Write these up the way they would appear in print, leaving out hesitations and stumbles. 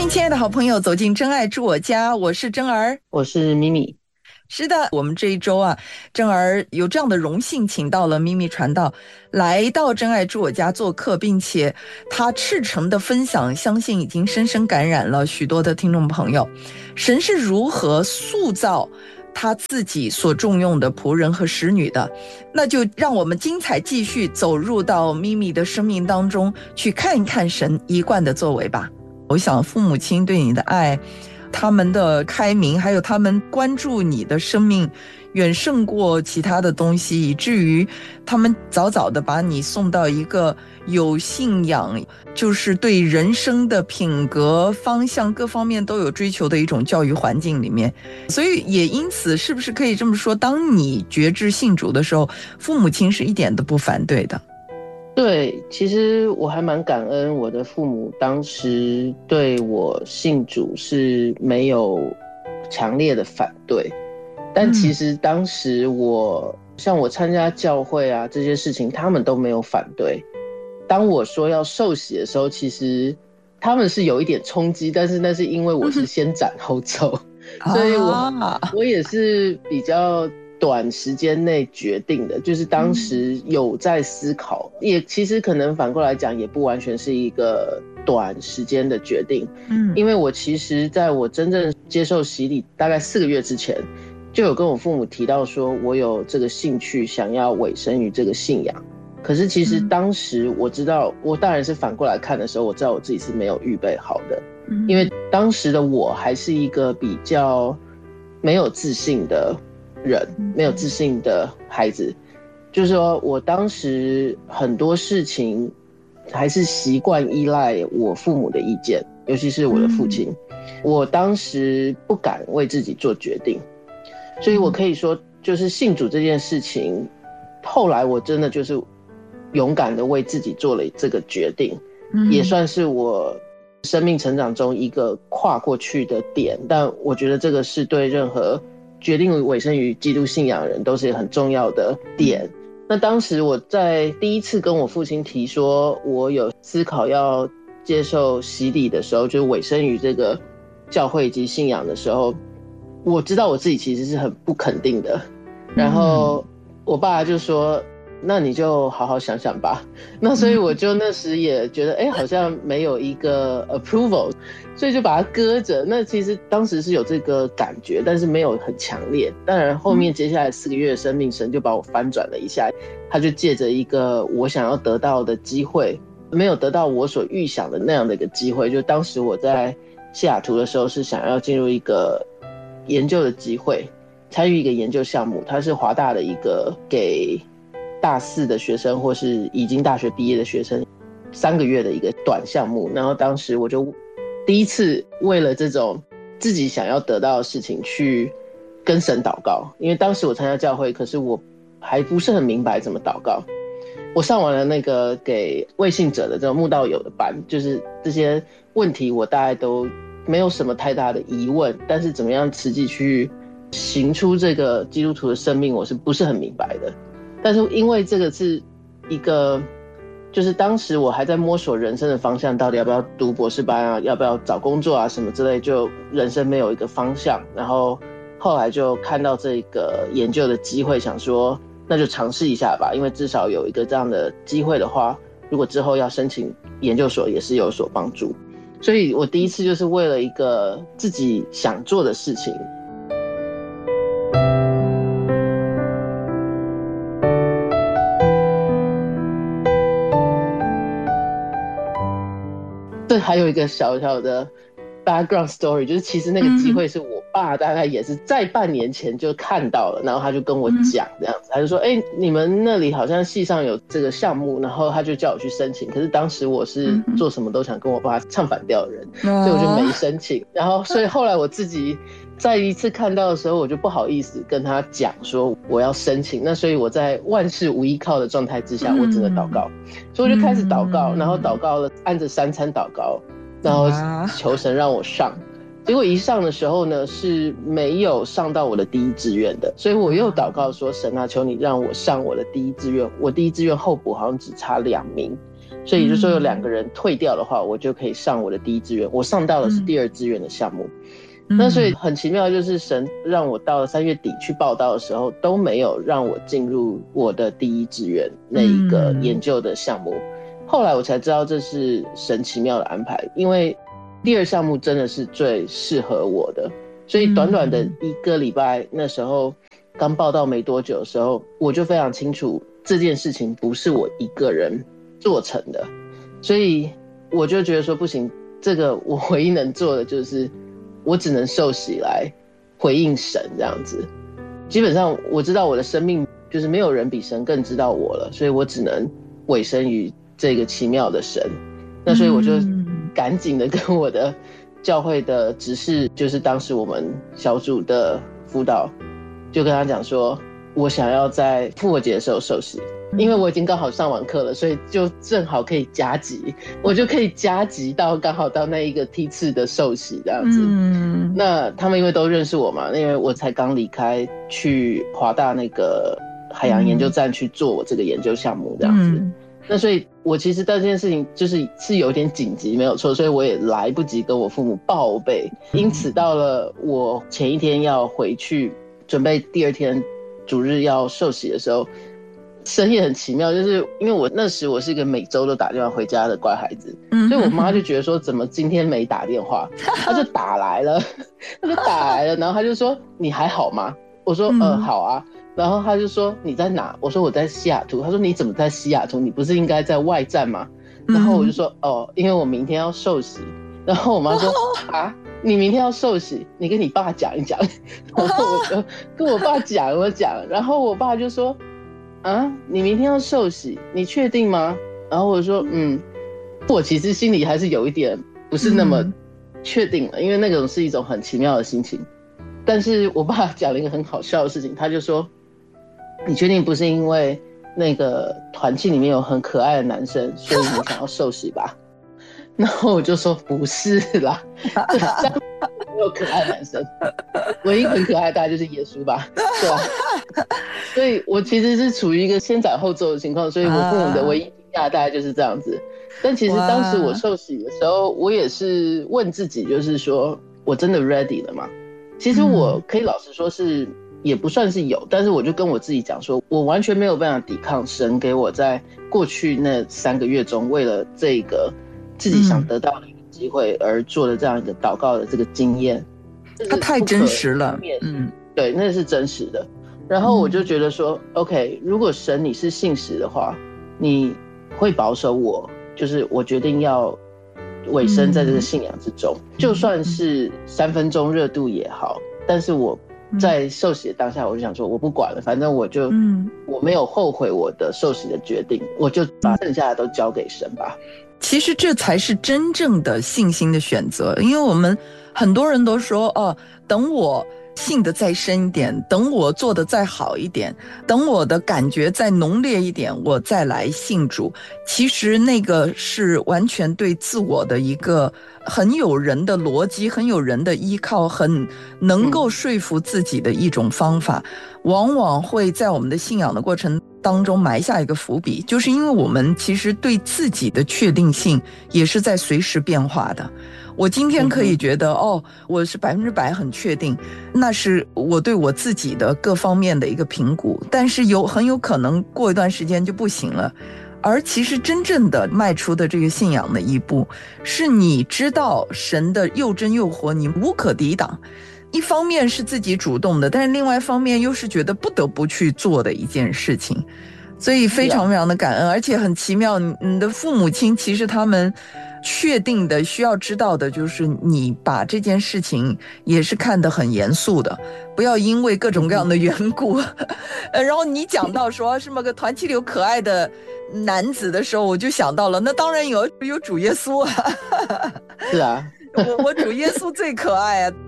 迎亲爱的好朋友走进真爱住我家，我是真儿， 我是咪咪。 是的，我们这一周啊，真儿有这样的荣幸，请到了咪咪传道来到真爱住我家做客，并且他赤诚的分享，相信已经深深感染了许多的听众朋友。神是如何塑造他自己所重用的仆人和使女的，那就让我们精彩继续走入到咪咪的生命当中，去看一看神一贯的作为吧。我想父母亲对你的爱，他们的开明，还有他们关注你的生命，远胜过其他的东西，以至于他们早早的把你送到一个有信仰，就是对人生的品格方向各方面都有追求的一种教育环境里面。所以也因此，是不是可以这么说，当你决志信主的时候，父母亲是一点都不反对的？ 对，其实我还蛮感恩我的父母当时对我信主是没有强烈的反对，但其实当时像我参加教会啊这些事情，他们都没有反对。当我说要受洗的时候，其实他们是有一点冲击，但是那是因为我是先斩后奏，所以我也是比较短时间内决定的，就是当时有在思考，也其实可能反过来讲，也不完全是一个短时间的决定。因为我其实在我真正接受洗礼大概4个月之前，就有跟我父母提到说我有这个兴趣想要委身于这个信仰。可是其实当时我知道，我当然是反过来看的时候，我知道我自己是没有预备好的，因为当时的我还是一个比较没有自信的人，没有自信的孩子，就是说我当时很多事情还是习惯依赖我父母的意见，尤其是我的父亲。我当时不敢为自己做决定，所以我可以说就是信主这件事情，后来我真的就是勇敢的为自己做了这个决定，也算是我生命成长中一个跨过去的点。但我觉得这个是对任何决定委身于基督信仰的人都是很重要的点。那当时我在第一次跟我父亲提说我有思考要接受洗礼的时候，就是委身于这个教会以及信仰的时候，我知道我自己其实是很不肯定的。然后我爸就说那你就好好想想吧。那所以我就那时也觉得好像没有一个 approval， 所以就把它搁着。那其实当时是有这个感觉，但是没有很强烈。当然后面接下来4个月的生命，神就把我翻转了一下，他就借着一个我想要得到的机会，没有得到我所预想的那样的一个机会。就当时我在西雅图的时候是想要进入一个研究的机会，参与一个研究项目，它是华大的一个给大4的学生或是已经大学毕业的学生3个月的一个短项目。然后当时我就第一次为了这种自己想要得到的事情去跟神祷告，因为当时我参加教会，可是我还不是很明白怎么祷告。我上完了那个给未信者的这种慕道友的班，就是这些问题我大概都没有什么太大的疑问，但是怎么样实际去行出这个基督徒的生命，我是不是很明白的。但是因为这个是一个，就是当时我还在摸索人生的方向，到底要不要读博士班啊，要不要找工作啊什么之类，就人生没有一个方向。然后后来就看到这个研究的机会，想说那就尝试一下吧，因为至少有一个这样的机会的话，如果之后要申请研究所也是有所帮助。所以我第一次就是为了一个自己想做的事情。这还有一个小小的 background story， 就是其实那个机会是我爸大概也是在半年前就看到了，然后他就跟我讲这样子，他就说你们那里好像系上有这个项目，然后他就叫我去申请。可是当时我是做什么都想跟我爸唱反调的人，所以我就没申请。然后所以后来我自己在一次看到的时候，我就不好意思跟他讲说我要申请。那所以我在万事无依靠的状态之下，我只能祷告。所以我就开始祷告，然后祷告了，按着3餐祷告，然后求神让我上。结果一上的时候呢，是没有上到我的第一志愿的，所以我又祷告说，神啊，求你让我上我的第一志愿。我第一志愿候补好像只差2名， 所以也就是说有2个人退掉的话，我就可以上我的第一志愿，我上到的是第2志愿的项目。那所以很奇妙，就是神让我到了3月底去报到的时候，都没有让我进入我的第1志愿那一个研究的项目。后来我才知道这是神奇妙的安排，因为第2项目真的是最适合我的，所以短短的1个礼拜，那时候刚报到没多久的时候，我就非常清楚这件事情不是我一个人做成的，所以我就觉得说不行，这个我唯一能做的就是我只能受洗来回应神这样子。基本上我知道我的生命就是没有人比神更知道我了，所以我只能委身于这个奇妙的神。那所以我就赶紧的跟我的教会的执事，就是当时我们小组的辅导，就跟他讲说我想要在复活节的时候受洗，因为我已经刚好上完课了，所以就正好可以加急，我就可以加急到刚好到那一个梯次的受洗这样子。那他们因为都认识我嘛，因为我才刚离开去华大那个海洋研究站去做我这个研究项目这样子。那所以我其实对这件事情是有点紧急没有错，所以我也来不及跟我父母报备，因此到了我前一天要回去准备第2天主日要受洗的时候，神也很奇妙，就是因为我那时我是一个每周都打电话回家的乖孩子，所以我妈就觉得说怎么今天没打电话，她就打来了，然后她就说你还好吗？我说好啊。然后他就说你在哪？我说我在西雅图。他说你怎么在西雅图？你不是应该在外站吗？然后我就说因为我明天要受洗。然后我妈说啊，你明天要受洗，你跟你爸讲一讲。然后我就跟我爸讲，然后我爸就说啊，你明天要受洗，你确定吗？然后我说我其实心里还是有一点不是那么确定了，因为那种是一种很奇妙的心情。但是我爸讲了一个很好笑的事情，他就说你确定不是因为那个团契里面有很可爱的男生，所以你想要受洗吧？然后我就说不是啦，没有可爱的男生，唯一很可爱的大概就是耶稣吧，对吧？所以我其实是处于一个先斩后奏的情况，所以我父母的唯一评价大概就是这样子。但其实当时我受洗的时候，我也是问自己，就是说我真的 ready 了吗？其实我可以老实说是也不算是有，但是我就跟我自己讲说，我完全没有办法抵抗神给我在过去那3个月中为了这个自己想得到的一个机会而做的这样一个祷告的这个经验， 它太真实了。 对，那是真实的。然后我就觉得说OK， 如果神你是信实的话，你会保守我，就是我决定要委身在这个信仰之中，就算是3分钟热度也好，但是我在受洗的当下，我就想说我不管了，反正我没有后悔我的受洗的决定，我就把剩下的都交给神吧。 其实这才是真正的信心的选择，因为我们很多人都说等我信得再深一点，等我做得再好一点，等我的感觉再浓烈一点，我再来信主。其实那个是完全对自我的一个很有人的逻辑，很有人的依靠，很能够说服自己的一种方法，往往会在我们的信仰的过程当中埋下一个伏笔，就是因为我们其实对自己的确定性也是在随时变化的。我今天可以觉得我是100%很确定，那是我对我自己的各方面的一个评估，但是很有可能过一段时间就不行了。而其实真正的迈出的这个信仰的一步，是你知道神的又真又活，你无可抵挡。一方面是自己主动的，但是另外一方面又是觉得不得不去做的一件事情，所以非常非常的感恩。而且很奇妙，你的父母亲其实他们确定的需要知道的就是你把这件事情也是看得很严肃的，不要因为各种各样的缘故然后你讲到说是某个团体里有可爱的男子的时候，我就想到了，那当然有主耶稣啊是啊我主耶稣最可爱啊。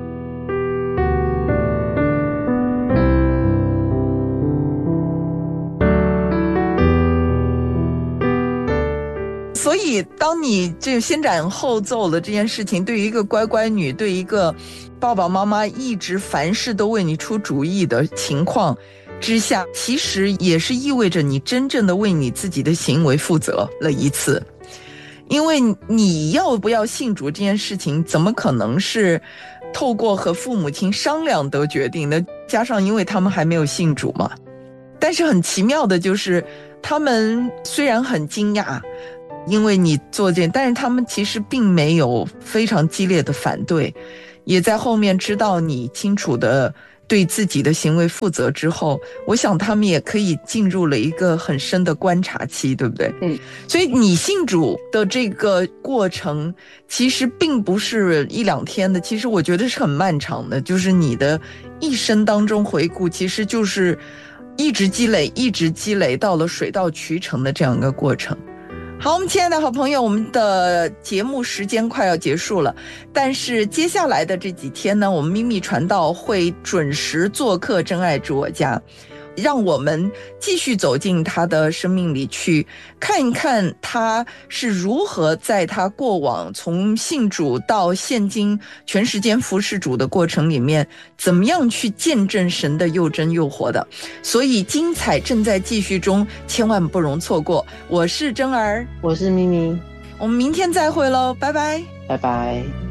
所以当你这先斩后奏的这件事情，对于一个乖乖女，对一个爸爸妈妈一直凡事都为你出主意的情况， 之下，其实也是意味着你真正的为你自己的行为负责了一次。因为你要不要信主这件事情，怎么可能是透过和父母亲商量得决定的？加上因为他们还没有信主嘛。但是很奇妙的就是，他们虽然很惊讶，因为你做这，但是他们其实并没有非常激烈的反对，也在后面知道你清楚的对自己的行为负责之后，我想他们也可以进入了一个很深的观察期，对不对？所以你信主的这个过程其实并不是一两天的，其实我觉得是很漫长的，就是你的一生当中回顾，其实就是一直积累一直积累到了水到渠成的这样一个过程。好，我们亲爱的好朋友，我们的节目时间快要结束了，但是接下来的这几天呢，我们秘密传道会准时做客真爱主我家，让我们继续走进他的生命里去，看一看他是如何在他过往从信主到现今全时间服侍主的过程里面，怎么样去见证神的又真又活的。所以精彩正在继续中，千万不容错过。我是真儿， 我是咪咪， 我们明天再会喽，拜拜， 拜拜。